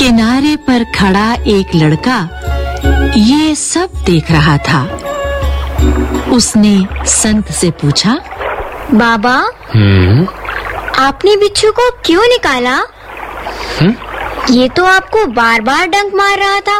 किनारे पर खड़ा एक लड़का ये सब देख रहा था। उसने संत से पूछा, बाबा, आपने बिच्छू को क्यों निकाला? ये तो आपको बार-बार डंक मार रहा था।